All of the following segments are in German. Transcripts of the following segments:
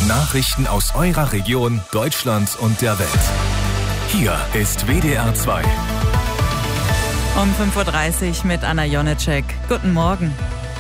Nachrichten aus eurer Region, Deutschland und der Welt. Hier ist WDR 2. Um 5.30 Uhr mit Anna Jonecek. Guten Morgen.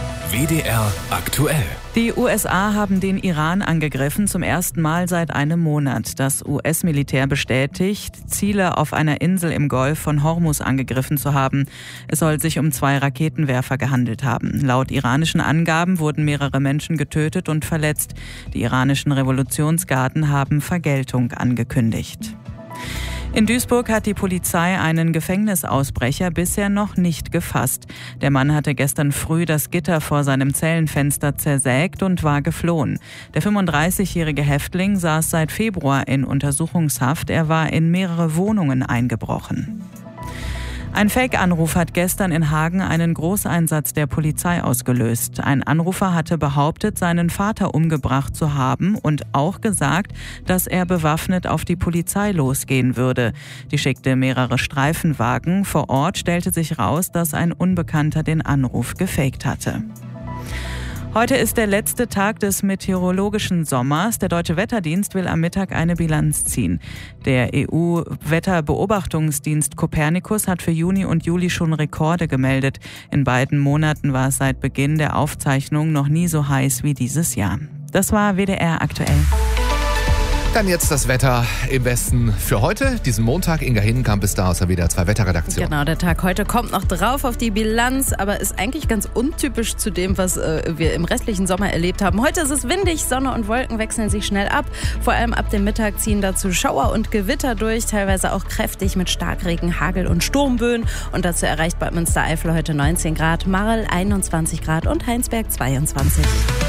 WDR aktuell. Die USA haben den Iran angegriffen, zum ersten Mal seit einem Monat. Das US-Militär bestätigt, Ziele auf einer Insel im Golf von Hormuz angegriffen zu haben. Es soll sich um 2 Raketenwerfer gehandelt haben. Laut iranischen Angaben wurden mehrere Menschen getötet und verletzt. Die iranischen Revolutionsgarden haben Vergeltung angekündigt. In Duisburg hat die Polizei einen Gefängnisausbrecher bisher noch nicht gefasst. Der Mann hatte gestern früh das Gitter vor seinem Zellenfenster zersägt und war geflohen. Der 35-jährige Häftling saß seit Februar in Untersuchungshaft. Er war in mehrere Wohnungen eingebrochen. Ein Fake-Anruf hat gestern in Hagen einen Großeinsatz der Polizei ausgelöst. Ein Anrufer hatte behauptet, seinen Vater umgebracht zu haben und auch gesagt, dass er bewaffnet auf die Polizei losgehen würde. Die schickte mehrere Streifenwagen. Vor Ort stellte sich raus, dass ein Unbekannter den Anruf gefaked hatte. Heute ist der letzte Tag des meteorologischen Sommers. Der Deutsche Wetterdienst will am Mittag eine Bilanz ziehen. Der EU-Wetterbeobachtungsdienst Copernicus hat für Juni und Juli schon Rekorde gemeldet. In beiden Monaten war es seit Beginn der Aufzeichnung noch nie so heiß wie dieses Jahr. Das war WDR aktuell. Dann jetzt das Wetter im Westen für heute, diesen Montag. Inga Hinenkamp bis da aus der WDR 2 Wetterredaktion. Genau, der Tag heute kommt noch drauf auf die Bilanz, aber ist eigentlich ganz untypisch zu dem, was wir im restlichen Sommer erlebt haben. Heute ist es windig, Sonne und Wolken wechseln sich schnell ab. Vor allem ab dem Mittag ziehen dazu Schauer und Gewitter durch, teilweise auch kräftig mit Starkregen, Hagel und Sturmböen. Und dazu erreicht Bad Münstereifel heute 19 Grad, Marl 21 Grad und Heinsberg 22.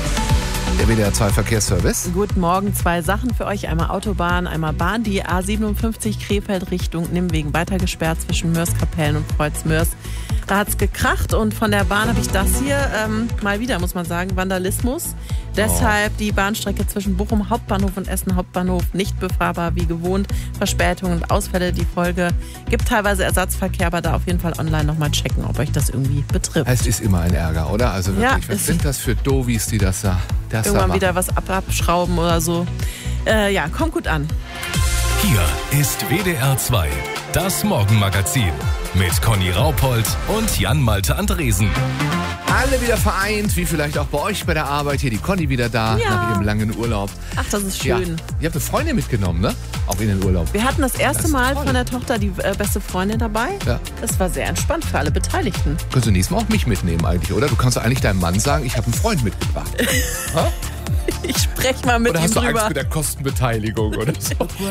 Der WDR 2 Verkehrsservice. Guten Morgen, 2 Sachen für euch. Einmal Autobahn, einmal Bahn. Die A57 Krefeld Richtung Nimwegen weiter gesperrt zwischen Mörs-Kapellen und Kreuz-Mörs. Da hat's gekracht und von der Bahn habe ich das hier mal wieder, muss man sagen, Vandalismus. Deshalb die Bahnstrecke zwischen Bochum Hauptbahnhof und Essen Hauptbahnhof nicht befahrbar wie gewohnt. Verspätungen und Ausfälle die Folge. Gibt teilweise Ersatzverkehr, aber da auf jeden Fall online nochmal checken, ob euch das irgendwie betrifft. Es ist immer ein Ärger, oder? Also wirklich, ja, was sind das für Dovis, die das da irgendwann machen? Wieder was abschrauben oder so. Ja, kommt gut an. Hier ist WDR 2, das Morgenmagazin mit Conny Raupold und Jan-Malte Andresen. Alle wieder vereint, wie vielleicht auch bei euch bei der Arbeit. Hier die Conny wieder da, nach ihrem langen Urlaub. Ach, das ist schön. Ja, ihr habt eine Freundin mitgenommen, ne? Auch in den Urlaub. Wir hatten das erste Mal toll. von der Tochter die beste Freundin dabei. Ja. Das war sehr entspannt für alle Beteiligten. Könntest du nächstes Mal auch mich mitnehmen eigentlich, oder? Du kannst doch eigentlich deinem Mann sagen, ich habe einen Freund mitgebracht. Ich spreche mal mit Oder ihm hast du drüber. Angst mit der Kostenbeteiligung oder so?